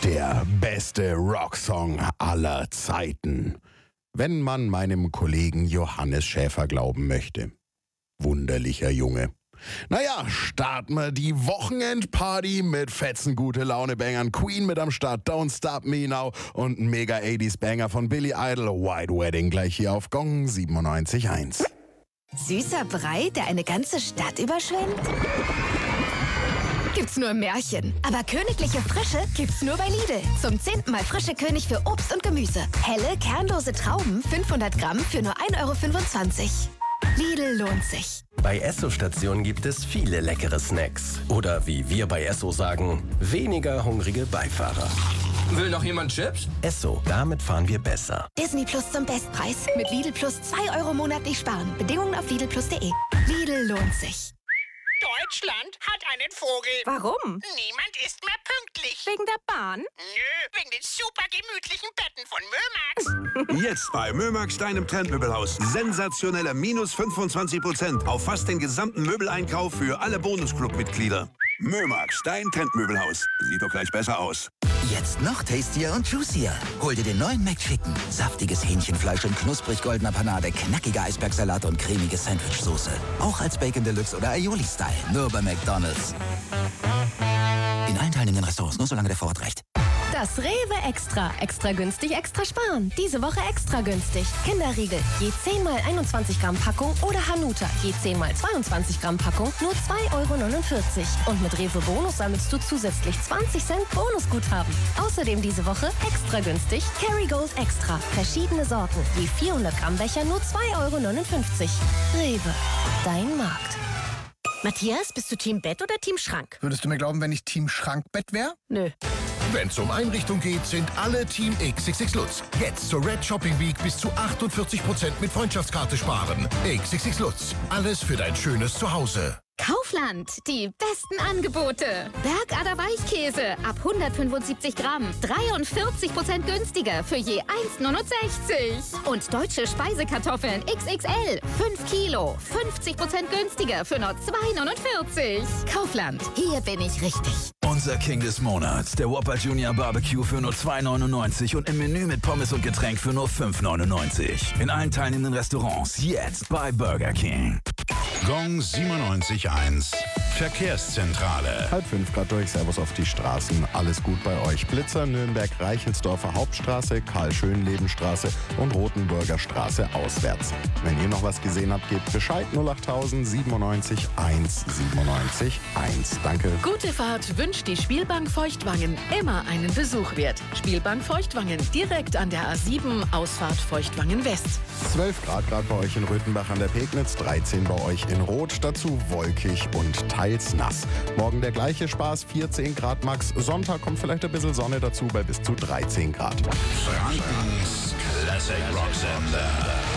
Der beste Rocksong aller Zeiten. Wenn man meinem Kollegen Johannes Schäfer glauben möchte. Wunderlicher Junge. Naja, starten wir die Wochenendparty mit fetzen Gute-Laune-Bangern. Queen mit am Start, Don't Stop Me Now und ein mega 80s-Banger von Billy Idol, White Wedding, gleich hier auf Gong 97.1. Süßer Brei, der eine ganze Stadt überschwemmt? Gibt's nur im Märchen. Aber königliche Frische gibt's nur bei Lidl. Zum 10. Mal frische König für Obst und Gemüse. Helle, kernlose Trauben, 500 Gramm für nur 1,25 €. Lidl lohnt sich. Bei Esso-Stationen gibt es viele leckere Snacks. Oder wie wir bei Esso sagen, weniger hungrige Beifahrer. Will noch jemand Chips? Esso, damit fahren wir besser. Disney Plus zum Bestpreis. Mit Lidl Plus 2 € monatlich sparen. Bedingungen auf lidlplus.de. Lidl lohnt sich. Deutschland hat einen Vogel. Warum? Niemand ist mehr pünktlich. Wegen der Bahn? Nö, wegen den super gemütlichen Betten von Mömax. Jetzt bei Mömax, deinem Trendmöbelhaus. Sensationelle minus 25% auf fast den gesamten Möbeleinkauf für alle Bonusclub-Mitglieder. Mömax, dein Trendmöbelhaus. Sieht doch gleich besser aus. Jetzt noch tastier und juicier. Hol dir den neuen McChicken. Saftiges Hähnchenfleisch in knusprig goldener Panade, knackiger Eisbergsalat und cremige Sandwichsoße. Auch als Bacon Deluxe oder Aioli-Style. Nur bei McDonald's. In allen teilnehmenden Restaurants, nur solange der Vorrat reicht. Das Rewe Extra. Extra günstig, extra sparen. Diese Woche extra günstig. Kinderriegel, je 10 mal 21 Gramm Packung oder Hanuta, je 10 mal 22 Gramm Packung, nur 2,49 €. Und mit Rewe Bonus sammelst du zusätzlich 20 Cent Bonusguthaben. Außerdem diese Woche extra günstig Kerrygold Extra. Verschiedene Sorten, je 400 Gramm Becher, nur 2,59 €. Rewe, dein Markt. Matthias, bist du Team Bett oder Team Schrank? Würdest du mir glauben, wenn ich Team Schrankbett wäre? Nö. Wenn es um Einrichtung geht, sind alle Team XXX Lutz. Jetzt zur Red Shopping Week bis zu 48% mit Freundschaftskarte sparen. XXX Lutz. Alles für dein schönes Zuhause. Kaufland, die besten Angebote. Bergader Weichkäse ab 175 Gramm, 43% günstiger für je 1,69 €. Und deutsche Speisekartoffeln XXL, 5 Kilo, 50% günstiger für nur 2,49 €. Kaufland, hier bin ich richtig. Unser King des Monats, der Whopper Junior Barbecue für nur 2,99 € und im Menü mit Pommes und Getränk für nur 5,99 €. In allen teilnehmenden Restaurants jetzt bei Burger King. Gong 97.1 Verkehrszentrale. 4:30 Grad durch, Servus auf die Straßen. Alles gut bei euch. Blitzer, Nürnberg, Reichelsdorfer Hauptstraße, Karl-Schönleben-Straße und Rotenburger Straße auswärts. Wenn ihr noch was gesehen habt, gebt Bescheid. 08000 97 1 97 1. Danke. Gute Fahrt wünscht die Spielbank Feuchtwangen. Immer einen Besuch wert. Spielbank Feuchtwangen, direkt an der A7, Ausfahrt Feuchtwangen West. 12 Grad gerade bei euch in Röthenbach an der Pegnitz, 13 bei euch in Rot, dazu wolkig und teils nass. Morgen der gleiche Spaß, 14 Grad max. Sonntag kommt vielleicht ein bisschen Sonne dazu bei bis zu 13 Grad. Frankens Classic Rock Sender.